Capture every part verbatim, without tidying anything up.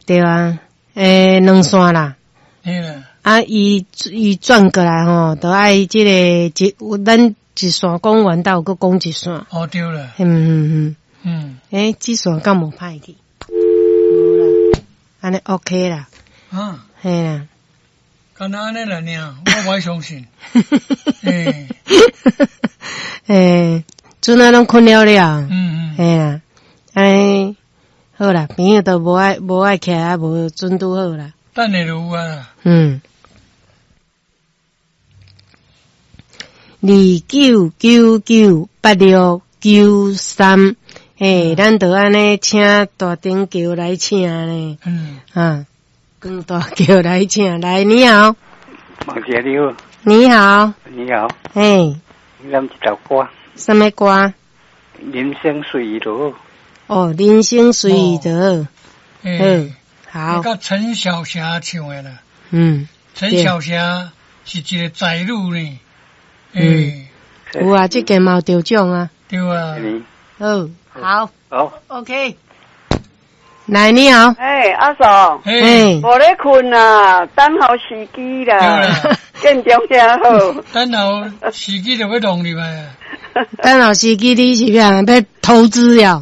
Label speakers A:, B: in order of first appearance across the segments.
A: 对啊，诶，两线啦。
B: 嘿啦。
A: 啊，伊伊转过来吼，都爱即个一，咱一线讲完，到搁讲一线。
B: 哦，对了。
A: 嗯嗯嗯。
B: 嗯。
A: 诶，这线敢无歹去？无啦，安尼 OK 啦。
B: 啊。
A: 嘿啦。
B: 干那安尼来呢？我袂相信。诶。
A: 诶，阵仔拢困了了。
B: 嗯嗯。
A: 嘿啦，安尼好啦，朋友都无爱无爱起来，无准拄好啦。
B: 等下就有啊。
A: 嗯。二九九九八六九三，嘿，咱就安尼请大顶桥来请呢。
B: 嗯。
A: 啊，跟大桥来请，来，你好。
C: 王姐你好。
A: 你好。
C: 你好。
A: 嘿。
C: 念一首歌。
A: 什么歌？
C: 人生随意多。
A: 哦，人生随意多。
B: 嗯。
A: 好。
B: 那个陈小霞唱的啦。
A: 嗯。
B: 陈小霞是一个仔女呢。
A: 嗯，有啊，这个嘛有得奖啊。
B: 对啊。
A: 哦，好。
C: 好。
A: OK。来，你好。
D: 哎，阿嫂。
B: 哎。
D: 无咧困啊，等候时机啦。见中正好。
B: 等候时机就要弄入来啊。
A: 等候时机你是要要投资了。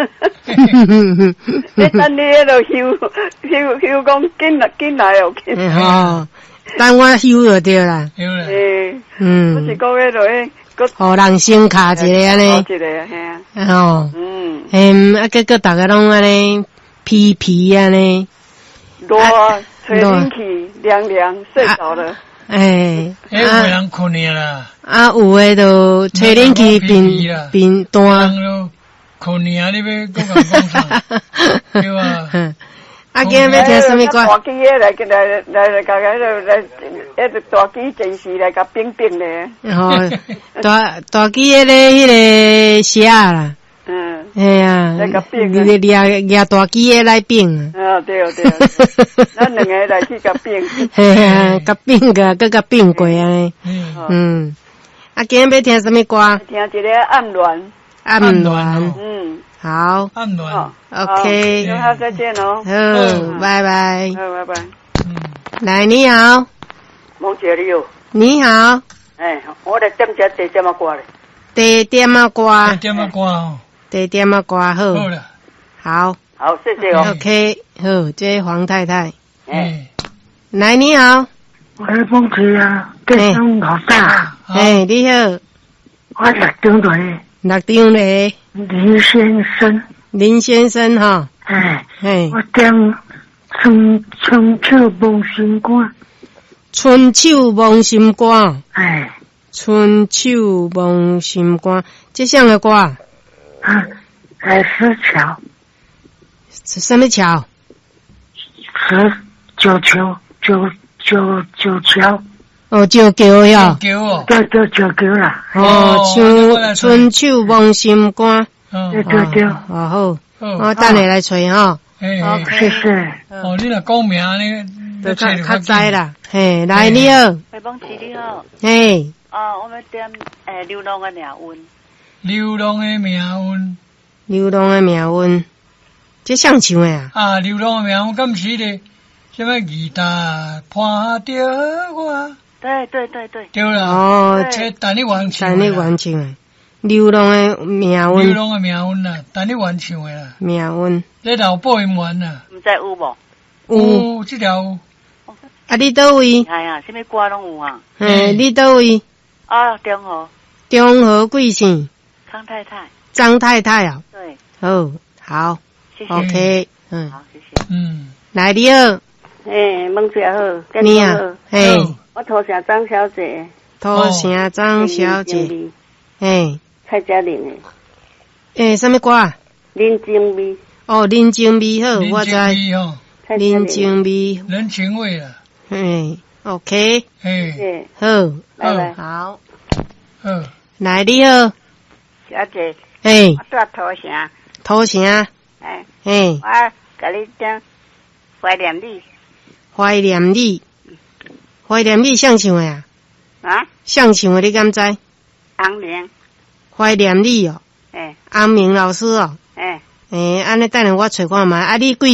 D: 你等你喺度休休休讲紧来紧来又紧。
A: 哦。等我休就对啦。
B: 对啦。
D: 诶，
A: 嗯。
D: 我是讲迄落诶，
A: 互人先卡一个安尼。
D: 一个嘿啊。
A: 哦。
D: 嗯。
A: 嗯，啊，结果大家拢安尼皮皮安尼。
D: 热，吹冷气，凉凉，睡着了。
A: 诶。
B: 诶，有个人困去啦。
A: 啊，有诶都吹冷气变变单。
B: 人困去啊！你要搁讲讲啥？对啊。
A: 啊，今日要听什么歌？
D: 大机诶来来来来，甲个来，迄个大机真是来甲冰冰咧。
A: 哦，大大机诶咧，迄个写啦。
D: 嗯。
A: 哎呀，
D: 来甲冰。
A: 你你掠掠大机诶来冰
D: 啊。啊，对对。咱两个来去甲冰。
A: 嘿啊，甲冰个，搁甲冰过安尼。
B: 嗯。
A: 嗯。啊，今日要听什么歌？
D: 听一个暗恋。
A: 暗恋。
D: 嗯。
A: 好。
B: 暗恋。
A: OK。
D: 有好再见哦。
A: 好，拜拜。
D: 好，拜拜。
B: 嗯。
A: 来，你好。
D: 王姐你好。
A: 你好。
D: 哎，我来点只第点啊歌咧。
A: 第点啊歌。
B: 第点啊歌哦。
A: 第点啊歌好。
B: 好了。
A: 好。
D: 好，谢谢哦。
A: OK， 好，这黄太太。
B: 哎。
A: 来，你好。
E: 我是凤姐啊，电商老大。
A: 哎，你好。
E: 我六张台。
A: 六张嘞。
E: 林先生。
A: 林先生哈。
E: 哎。
A: 哎。
E: 我点春春秋梦心歌。
A: 春秋梦心歌。
E: 哎。
A: 春秋梦心歌，这项的歌。啊，
E: 海石桥。
A: 什么桥？
E: 十九桥，九九九桥。
A: 哦，九桥呀。
B: 九桥哦。
E: 对对，九桥啦。
A: 哦，春春秋梦心歌。
E: 对对对。
A: 哦好，我等下来吹哈。
B: 哎，
E: 谢谢。
B: 哦，你若讲名呢，
A: 就较较知啦。嘿，来你好。
F: 海邦奇你好。
A: 嘿。
F: 啊，我们点诶流浪的命运。
B: 流浪的命运。
A: 流浪的命运，这像唱的啊？
B: 啊，流浪的命运，敢是咧？什么吉他伴着我？
F: 对对对对。
B: 对啦。
A: 哦，
B: 这等你完唱。
A: 等你完唱的。流浪的命运。
B: 流浪的命运啦，等你完唱的啦。
A: 命运。
B: 你老播音完啦？
F: 唔知有无？
B: 有，这条。
A: 啊，你倒位？
F: 哎呀，什么歌拢有啊？
A: 嘿，你倒位？
F: 啊，中和。
A: 中和贵姓？
F: 张太太。
A: 张太太啊。
F: 对。
A: 哦，好。
F: 谢谢。
A: OK， 嗯。
F: 好，谢谢。
B: 嗯。
A: 来，你好。
D: 诶，孟姐好。
A: 你啊。嘿。
D: 我头城张小姐。
A: 头城张小姐。嘿。
D: 蔡嘉玲诶。
A: 诶，什么歌啊？
D: 林静美。
A: 哦，林静美好，我知。
B: 林
A: 静美。
B: 人情味啊。
A: 嘿 ，OK。
B: 嘿。
A: 好。
D: 来
A: 好。
B: 好。
A: 来，你好。
D: 小姐。
A: 嘿。
D: 我住头城。
A: 头城。
D: 哎。
A: 嘿。
D: 我甲你讲怀念你。
A: 怀念你。怀念你像唱的啊？
D: 啊？
A: 像唱的你敢知？
D: 安明。
A: 怀念你哦。
D: 哎。
A: 安明老师哦。
D: 哎。
A: 诶，安尼等下我找看觅，啊，你几